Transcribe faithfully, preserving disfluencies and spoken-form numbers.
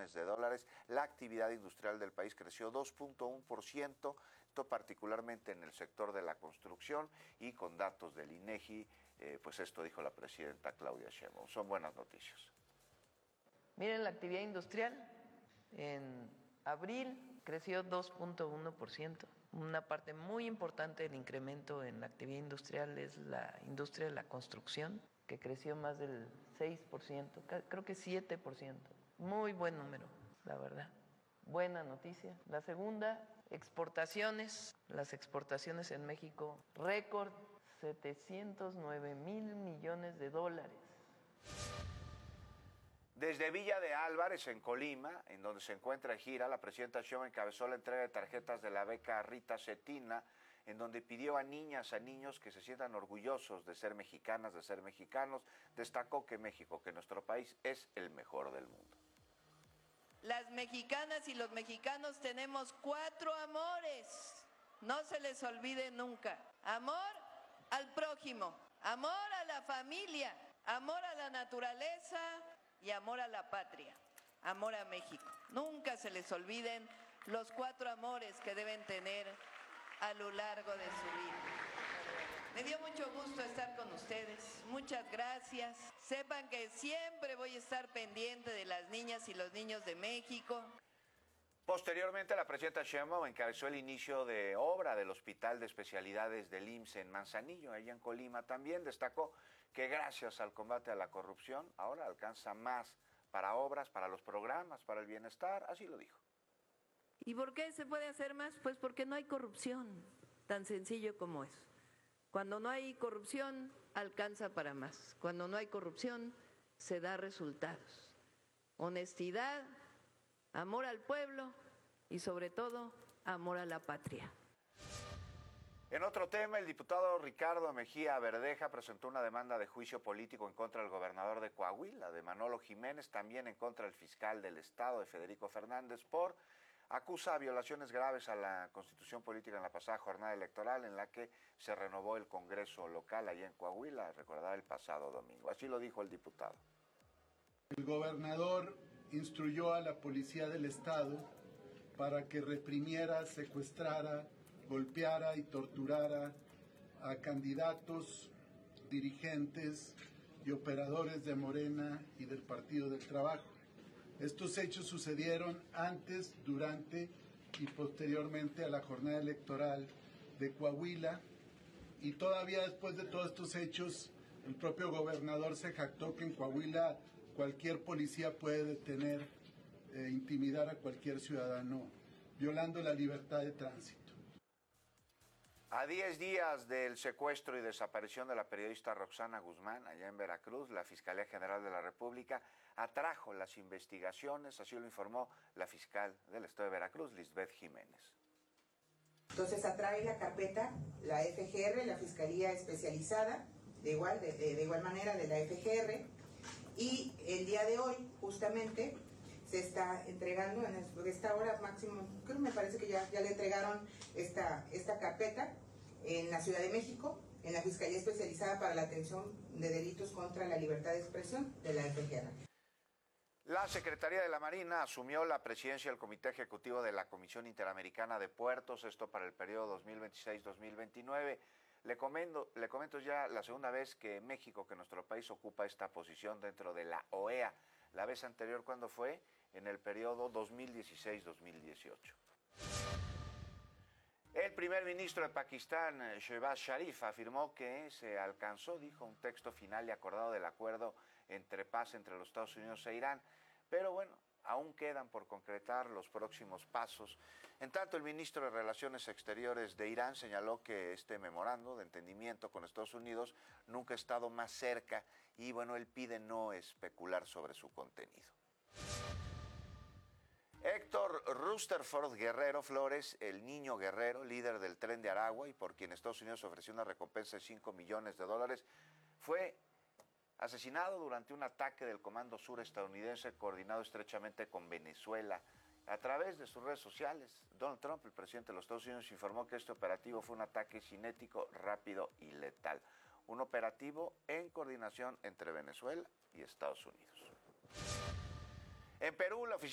millones de dólares. La actividad industrial del país creció dos punto uno por ciento, esto particularmente en el sector de la construcción, y con datos del INEGI, eh, pues esto dijo la presidenta Claudia Sheinbaum. Son buenas noticias. Miren, la actividad industrial en abril creció dos punto uno por ciento. Una parte muy importante del incremento en la actividad industrial es la industria de la construcción, que creció más del seis por ciento, creo que siete por ciento. Muy buen número, la verdad. Buena noticia. La segunda, exportaciones. Las exportaciones en México, récord, setecientos nueve mil millones de dólares. Desde Villa de Álvarez, en Colima, en donde se encuentra gira, la presidenta Sheinbaum encabezó la entrega de tarjetas de la beca Rita Cetina, en donde pidió a niñas, a niños que se sientan orgullosos de ser mexicanas, de ser mexicanos. Destacó que México, que nuestro país, es el mejor del mundo. Las mexicanas y los mexicanos tenemos cuatro amores, no se les olvide nunca. Amor al prójimo, amor a la familia, amor a la naturaleza y amor a la patria, amor a México. Nunca se les olviden los cuatro amores que deben tener a lo largo de su vida. Me dio mucho gusto estar con ustedes, muchas gracias. Sepan que siempre voy a estar pendiente de las niñas y los niños de México. Posteriormente, la presidenta Sheinbaum encabezó el inicio de obra del Hospital de Especialidades del I M S S en Manzanillo, allá en Colima. También destacó que gracias al combate a la corrupción, ahora alcanza más para obras, para los programas, para el bienestar, así lo dijo. ¿Y por qué se puede hacer más? Pues porque no hay corrupción, tan sencillo como eso. Cuando no hay corrupción, alcanza para más. Cuando no hay corrupción, se da resultados. Honestidad, amor al pueblo y sobre todo, amor a la patria. En otro tema, el diputado Ricardo Mejía Verdeja presentó una demanda de juicio político en contra del gobernador de Coahuila, de Manolo Jiménez, también en contra del fiscal del Estado, de Federico Fernández, por acusa violaciones graves a la Constitución política en la pasada jornada electoral en la que se renovó el Congreso local allá en Coahuila, recordar el pasado domingo. Así lo dijo el diputado. El gobernador instruyó a la Policía del Estado para que reprimiera, secuestrara, golpeara y torturara a candidatos, dirigentes y operadores de Morena y del Partido del Trabajo. Estos hechos sucedieron antes, durante y posteriormente a la jornada electoral de Coahuila, y todavía después de todos estos hechos, el propio gobernador se jactó que en Coahuila cualquier policía puede detener e intimidar a cualquier ciudadano, violando la libertad de tránsito. A diez días del secuestro y desaparición de la periodista Roxana Guzmán, allá en Veracruz, la Fiscalía General de la República atrajo las investigaciones, así lo informó la fiscal del Estado de Veracruz, Lisbeth Jiménez. Entonces atrae la carpeta, la F G R, la Fiscalía Especializada, de igual, de, de, de igual manera de la F G R, y el día de hoy, justamente, se está entregando, en esta hora máximo, creo que me parece que ya, ya le entregaron esta, esta carpeta en la Ciudad de México, en la Fiscalía Especializada para la Atención de Delitos contra la Libertad de Expresión de la F G R. La Secretaría de la Marina asumió la presidencia del Comité Ejecutivo de la Comisión Interamericana de Puertos, esto para el periodo dos mil veintiséis dos mil veintinueve. Le comento, le comento ya la segunda vez que México, que nuestro país ocupa esta posición dentro de la O E A. La vez anterior, ¿cuándo fue? En el periodo dos mil dieciséis dos mil dieciocho. El primer ministro de Pakistán, Shehbaz Sharif, afirmó que se alcanzó, dijo, un texto final y acordado del acuerdo entre paz entre los Estados Unidos e Irán. Pero bueno, aún quedan por concretar los próximos pasos. En tanto, el ministro de Relaciones Exteriores de Irán señaló que este memorando de entendimiento con Estados Unidos nunca ha estado más cerca y bueno, él pide no especular sobre su contenido. Héctor Rutherford Guerrero Flores, el niño guerrero, líder del Tren de Aragua y por quien Estados Unidos ofreció una recompensa de cinco millones de dólares, fue asesinado durante un ataque del Comando Sur estadounidense coordinado estrechamente con Venezuela. A través de sus redes sociales, Donald Trump, el presidente de los Estados Unidos, informó que este operativo fue un ataque cinético, rápido y letal. Un operativo en coordinación entre Venezuela y Estados Unidos. En Perú, la oficina